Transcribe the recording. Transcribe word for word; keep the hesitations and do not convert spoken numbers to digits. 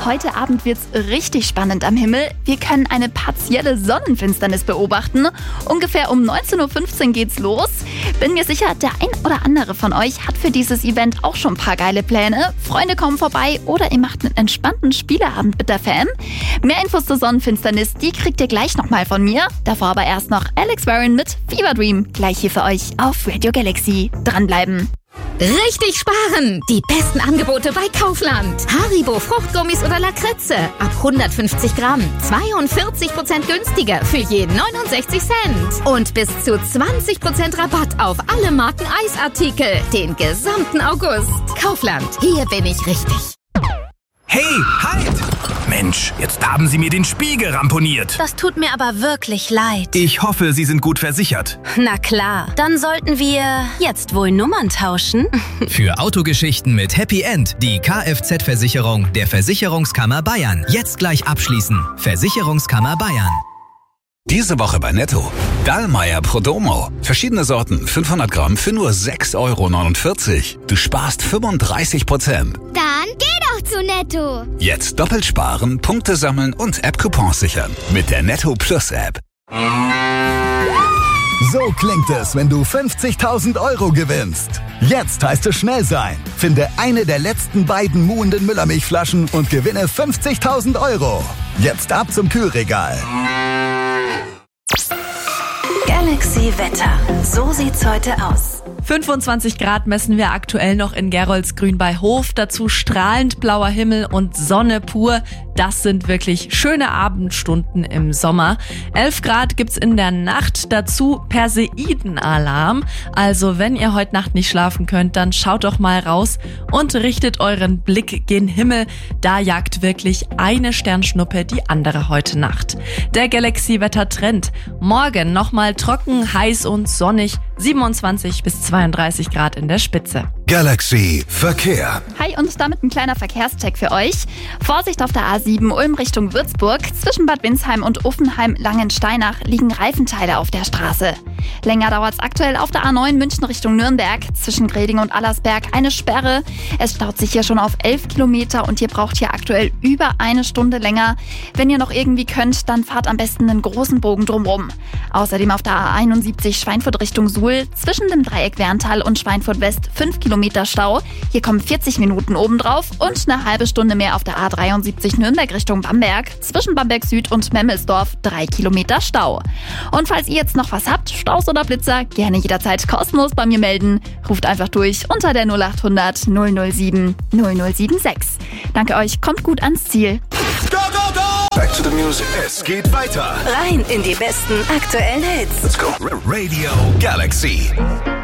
Heute Abend wird's richtig spannend am Himmel. Wir können eine partielle Sonnenfinsternis beobachten. Ungefähr um neunzehn Uhr fünfzehn geht's los. Bin mir sicher, der ein oder andere von euch hat für dieses Event auch schon ein paar geile Pläne. Freunde kommen vorbei oder ihr macht einen entspannten Spieleabend mit der Fam. Mehr Infos zur Sonnenfinsternis, die kriegt ihr gleich nochmal von mir. Davor aber erst noch Alex Warren mit Fever Dream. Gleich hier für euch auf Radio Galaxy. Dranbleiben. Richtig sparen! Die besten Angebote bei Kaufland. Haribo, Fruchtgummis oder Lakritze. Ab hundertfünfzig Gramm. zweiundvierzig Prozent günstiger für je neunundsechzig Cent. Und bis zu zwanzig Prozent Rabatt auf alle Marken Eisartikel. Den gesamten August. Kaufland. Hier bin ich richtig. Hey, halt! Mensch, jetzt haben Sie mir den Spiegel ramponiert. Das tut mir aber wirklich leid. Ich hoffe, Sie sind gut versichert. Na klar, dann sollten wir jetzt wohl Nummern tauschen. Für Autogeschichten mit Happy End die Kfz-Versicherung der Versicherungskammer Bayern. Jetzt gleich abschließen. Versicherungskammer Bayern. Diese Woche bei Netto. Dallmayr Prodomo. Verschiedene Sorten, fünfhundert Gramm für nur sechs Euro neunundvierzig. Du sparst fünfunddreißig Prozent. Dann geh doch zu Netto. Jetzt doppelt sparen, Punkte sammeln und App-Coupons sichern. Mit der Netto Plus App. So klingt es, wenn du fünfzigtausend Euro gewinnst. Jetzt heißt es schnell sein. Finde eine der letzten beiden muhenden Müllermilchflaschen und gewinne fünfzigtausend Euro. Jetzt ab zum Kühlregal. Galaxy Wetter. So sieht's heute aus. fünfundzwanzig Grad messen wir aktuell noch in Geroldsgrün bei Hof. Dazu strahlend blauer Himmel und Sonne pur. Das sind wirklich schöne Abendstunden im Sommer. elf Grad gibt's in der Nacht. Dazu Perseidenalarm. Also wenn ihr heute Nacht nicht schlafen könnt, dann schaut doch mal raus und richtet euren Blick gen Himmel. Da jagt wirklich eine Sternschnuppe die andere heute Nacht. Der Galaxy-Wetter-Trend. Morgen nochmal trocken, heiß und sonnig. siebenundzwanzig bis zweiunddreißig Grad in der Spitze. Galaxy Verkehr. Hi, und damit ein kleiner Verkehrscheck für euch. Vorsicht auf der A sieben Ulm Richtung Würzburg. Zwischen Bad Windsheim und Uffenheim-Langensteinach liegen Reifenteile auf der Straße. Länger dauert es aktuell auf der A neun München Richtung Nürnberg. Zwischen Greding und Allersberg eine Sperre. Es staut sich hier schon auf elf Kilometer und ihr braucht hier aktuell über eine Stunde länger. Wenn ihr noch irgendwie könnt, dann fahrt am besten einen großen Bogen drumrum. Außerdem auf der A einundsiebzig Schweinfurt Richtung Suhl. Zwischen dem Dreieck Werntal und Schweinfurt West fünf Kilometer Stau. Hier kommen vierzig Minuten obendrauf und eine halbe Stunde mehr auf der A dreiundsiebzig Nürnberg Richtung Bamberg. Zwischen Bamberg Süd und Memmelsdorf drei Kilometer Stau. Und falls ihr jetzt noch was habt, Staus oder Blitzer, gerne jederzeit kostenlos bei mir melden. Ruft einfach durch unter der null acht hundert null null sieben null null sieben sechs. Danke euch, kommt gut ans Ziel. Go, go, go! Back to the music. Es geht weiter. Rein in die besten aktuellen Hits. Let's go. Radio Galaxy.